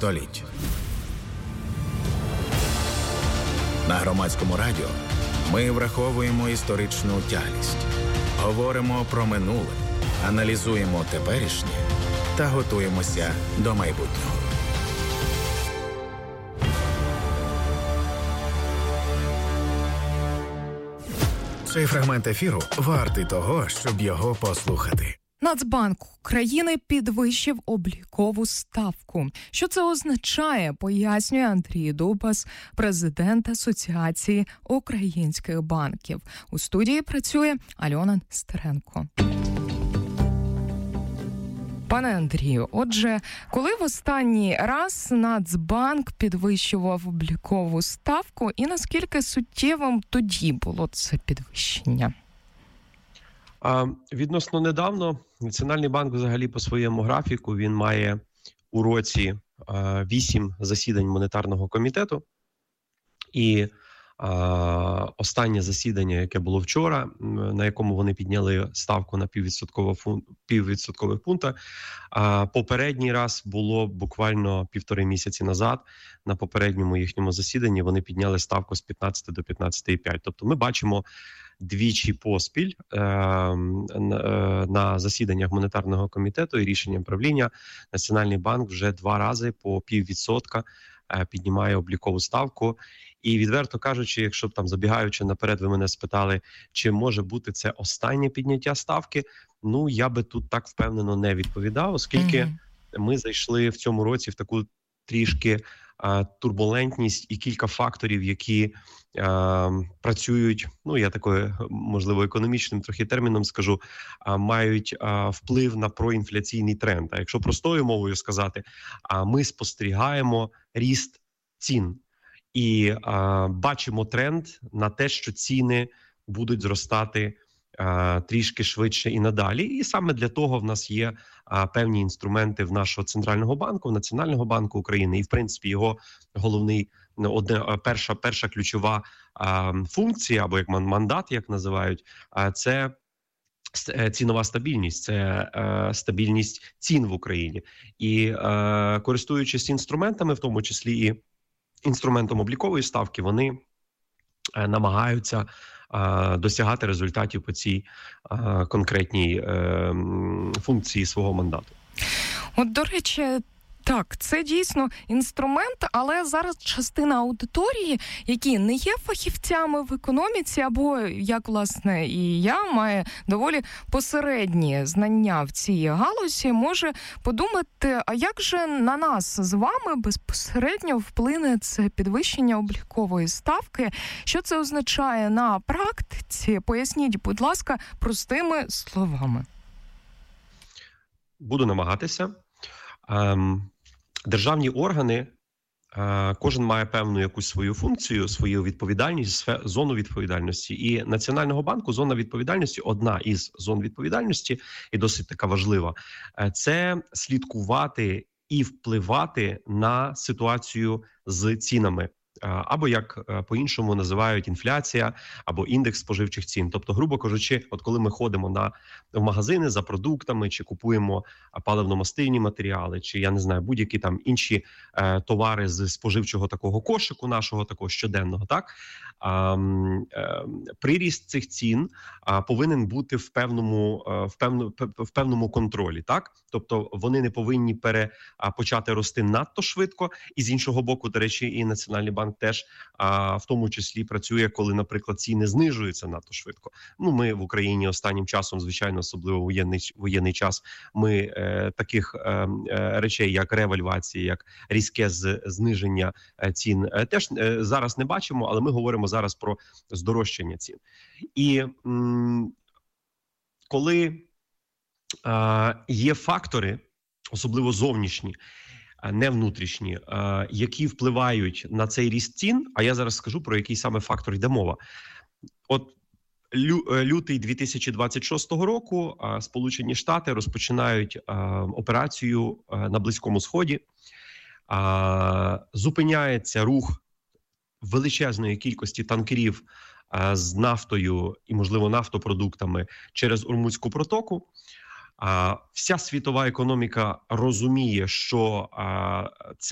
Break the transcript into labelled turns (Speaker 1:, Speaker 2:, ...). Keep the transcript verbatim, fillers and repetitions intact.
Speaker 1: століть. На Громадському радіо ми враховуємо історичну тяглість, говоримо про минуле, аналізуємо теперішнє та готуємося до майбутнього. Цей фрагмент ефіру вартий того, щоб його послухати.
Speaker 2: Нацбанк України підвищив облікову ставку. Що це означає, пояснює Андрій Дубас, президент Асоціації українських банків. У студії працює Альона Стеренко. Пане Андрію, отже, коли в останній раз Нацбанк підвищував облікову ставку і наскільки суттєвим тоді було це підвищення?
Speaker 3: А, відносно недавно Національний банк взагалі по своєму графіку він має у році а, вісім засідань монетарного комітету. І а, останнє засідання, яке було вчора, на якому вони підняли ставку на піввідсоткового фун... піввідсоткових пункта, а попередній раз було буквально півтори місяці назад. На попередньому їхньому засіданні вони підняли ставку з п'ятнадцяти до п'ятнадцяти цілих п'ять десятих. Тобто ми бачимо двічі поспіль е, е, на засіданнях монетарного комітету і рішенням правління Національний банк вже два рази по піввідсотка е, піднімає облікову ставку. І відверто кажучи, якщо там забігаючи наперед, ви мене спитали, чи може бути це останнє підняття ставки, ну я би тут так впевнено не відповідав, оскільки mm-hmm. ми зайшли в цьому році в таку трішки а, турбулентність і кілька факторів, які а, працюють, ну я такою, можливо, економічним трохи терміном скажу, а, мають а, вплив на проінфляційний тренд. А якщо простою мовою сказати, а ми спостерігаємо ріст цін. І а, бачимо тренд на те, що ціни будуть зростати а, трішки швидше і надалі. І саме для того в нас є а, певні інструменти в нашого Центрального банку, в Національного банку України. І, в принципі, його головний, одне, перша, перша ключова а, функція, або як мандат, як називають, а, це цінова стабільність, це е, стабільність цін в Україні. І е, користуючись інструментами, в тому числі і інструментом облікової ставки, вони е, намагаються е, досягати результатів по цій е, конкретній е, функції свого мандату.
Speaker 2: От, до речі, так, це дійсно інструмент, але зараз частина аудиторії, які не є фахівцями в економіці, або, як, власне, і я, має доволі посередні знання в цій галузі, може подумати, а як же на нас з вами безпосередньо вплине це підвищення облікової ставки? Що це означає на практиці? Поясніть, будь ласка, простими словами.
Speaker 3: Буду намагатися. Um... Державні органи, кожен має певну якусь свою функцію, свою відповідальність, зону відповідальності. І Національного банку зона відповідальності, одна із зон відповідальності, і досить така важлива, це слідкувати і впливати на ситуацію з цінами. Або, як по-іншому називають, інфляція, або індекс споживчих цін. Тобто, грубо кажучи, от коли ми ходимо на, в магазини за продуктами, чи купуємо паливно-мастильні матеріали, чи, я не знаю, будь-які там інші е, товари з споживчого такого кошику нашого, такого щоденного, так? А, е, приріст цих цін а, повинен бути в певному, е, в, певну, в певному контролі, так? Тобто, вони не повинні пере, а, почати рости надто швидко, і з іншого боку, до речі, і Національний банк теж а, в тому числі працює, коли, наприклад, ціни знижуються надто швидко. Ну, ми в Україні останнім часом, звичайно, особливо воєнний, воєнний час, ми е, таких е, е, речей, як ревальвації, як різке з, зниження цін, е, теж е, зараз не бачимо, але ми говоримо зараз про здорожчання цін. І м, коли е, є фактори, особливо зовнішні, не внутрішні, які впливають на цей ріст цін, а я зараз скажу, про який саме фактор йде мова. От лютий дві тисячі двадцять шостого року Сполучені Штати розпочинають операцію на Близькому Сході, зупиняється рух величезної кількості танкерів з нафтою і, можливо, нафтопродуктами через Ормузьку протоку. А вся світова економіка розуміє, що а, це